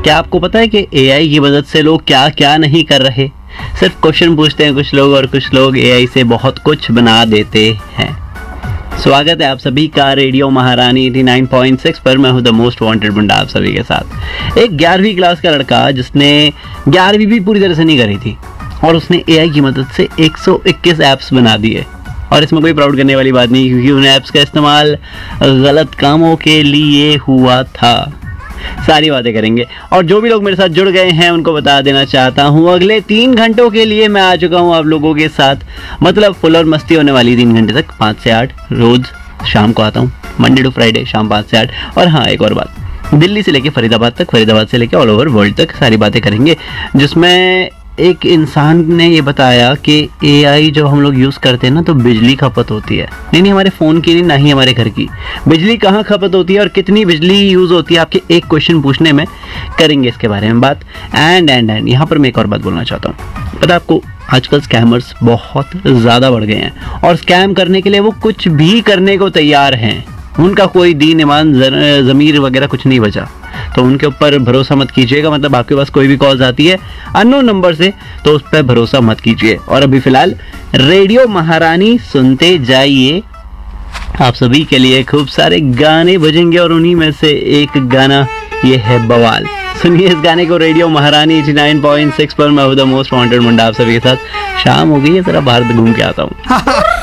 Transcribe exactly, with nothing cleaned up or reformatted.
क्या आपको पता है कि एआई की मदद से लोग क्या क्या नहीं कर रहे? सिर्फ क्वेश्चन पूछते हैं कुछ लोग और कुछ लोग एआई से बहुत कुछ बना देते हैं। स्वागत है आप सभी का रेडियो महारानी नवासी पॉइंट सिक्स पर। मैं हूं द मोस्ट वांटेड मुंडा आप सभी के साथ। एक ग्यारहवीं क्लास का लड़का जिसने ग्यारहवीं भी पूरी तरह से नहीं करी थी और उसने एआई की मदद से एक सौ इक्कीस ऐप्स बना दिए। और इसमें कोई प्राउड करने वाली बात नहीं, क्योंकि उन ऐप्स का इस्तेमाल गलत कामों के लिए हुआ था। सारी बातें करेंगे और जो भी लोग मेरे साथ जुड़ गए हैं उनको बता देना चाहता हूँ, अगले तीन घंटों के लिए मैं आ चुका हूँ आप लोगों के साथ। मतलब फुल और मस्ती होने वाली तीन घंटे तक, पाँच से आठ रोज शाम को आता हूँ, मंडे टू फ्राइडे शाम पाँच से आठ। और हाँ, एक और बात, दिल्ली से लेके फरीदाबाद तक, फरीदाबाद से लेके ऑल ओवर वर्ल्ड तक सारी बातें करेंगे, जिसमें एक इंसान ने ये बताया कि एआई जब हम लोग यूज़ करते हैं ना तो बिजली खपत होती है। नहीं नहीं हमारे फ़ोन की नहीं, ना ही हमारे घर की। बिजली कहाँ खपत होती है और कितनी बिजली यूज़ होती है, आपके एक क्वेश्चन पूछने में करेंगे इसके बारे में बात। एंड एंड एंड यहाँ पर मैं एक और बात बोलना चाहता हूँ। पता आपको, आजकल स्कैमर्स बहुत ज़्यादा बढ़ गए हैं और स्कैम करने के लिए वो कुछ भी करने को तैयार हैं। उनका कोई दीन ईमान ज़मीर वगैरह कुछ नहीं बचा। तो उनके ऊपर भरोसा मत कीजिएगा। मतलब आपके पास कोई भी कॉल्स आती है अननोन नंबर से तो उस पर भरोसा मत कीजिए। और अभी फिलहाल रेडियो महारानी सुनते जाइए, आप सभी के लिए खूब सारे गाने बजेंगे और उन्हीं में से एक गाना ये है बवाल। सुनिए इस गाने को रेडियो महारानी नवासी पॉइंट सिक्स पर। मैं हूं द मोस्ट वांटेड मुंडा आप सभी के साथ। शाम हो गई है, जरा बाहर घूम के आता हूँ।